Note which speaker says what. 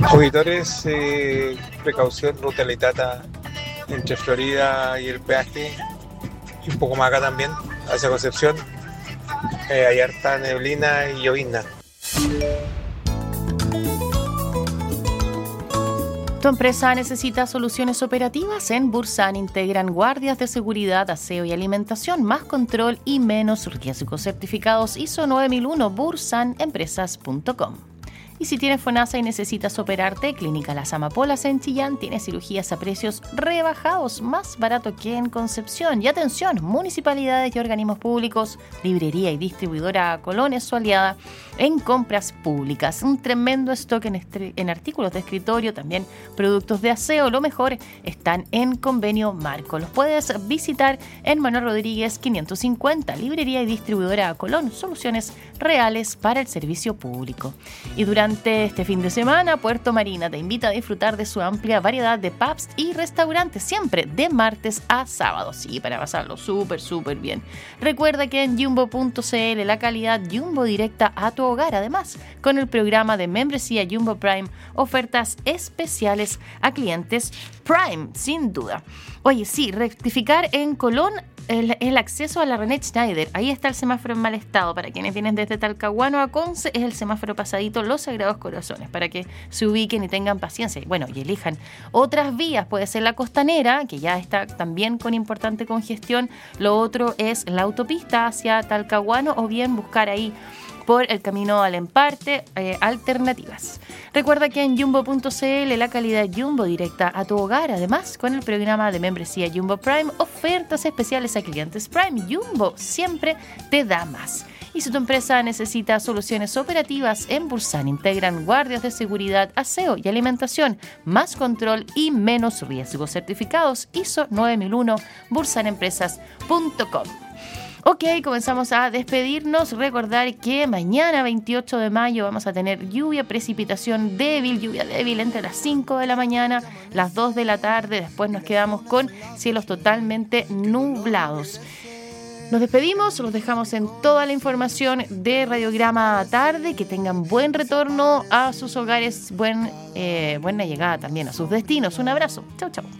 Speaker 1: Auditores, precaución, ruta Litata entre Florida y el peaje, y un poco más acá también, hacia Concepción. Hay harta neblina y llovizna.
Speaker 2: ¿Tu empresa necesita soluciones operativas? En Bursan integran guardias de seguridad, aseo y alimentación, más control y menos riesgo. Certificados ISO 9001, bursanempresas.com. Y si tienes FONASA y necesitas operarte, Clínica Las Amapolas en Chillán tiene cirugías a precios rebajados, más barato que en Concepción. Y atención, municipalidades y organismos públicos, librería y distribuidora Colón es su aliada en compras públicas. Un tremendo stock en artículos de escritorio, también productos de aseo. Lo mejor están en Convenio Marco. Los puedes visitar en Manuel Rodríguez 550, librería y distribuidora Colón. Soluciones reales para el servicio público. Y durante este fin de semana, Puerto Marina te invita a disfrutar de su amplia variedad de pubs y restaurantes, siempre de martes a sábado. Sí, para pasarlo súper bien. Recuerda que en Jumbo.cl la calidad Jumbo directa a tu hogar. Además, con el programa de membresía Jumbo Prime, ofertas especiales a clientes Prime, sin duda. Oye, sí, rectificar en Colón el acceso a la René Schneider. Ahí está el semáforo en mal estado. Para quienes vienen desde Talcahuano a Conce, es el semáforo pasadito Los Sagrados Corazones, para que se ubiquen y tengan paciencia. Bueno, y elijan otras vías. Puede ser la costanera, que ya está también con importante congestión. Lo otro es la autopista hacia Talcahuano, o bien buscar ahí por el camino al Emparte, alternativas. Recuerda que en Jumbo.cl la calidad Jumbo directa a tu hogar. Además, con el programa de membresía Jumbo Prime, ofertas especiales a clientes Prime. Jumbo siempre te da más. Y si tu empresa necesita soluciones operativas, en Bursan integran guardias de seguridad, aseo y alimentación, más control y menos riesgo. Certificados ISO 9001, bursanempresas.com. Ok, comenzamos a despedirnos. Recordar que mañana, 28 de mayo, vamos a tener lluvia débil entre las 5 de la mañana, las 2 de la tarde. Después nos quedamos con cielos totalmente nublados. Nos despedimos, los dejamos en toda la información de Radiograma Tarde. Que tengan buen retorno a sus hogares, buena llegada también a sus destinos. Un abrazo. Chau.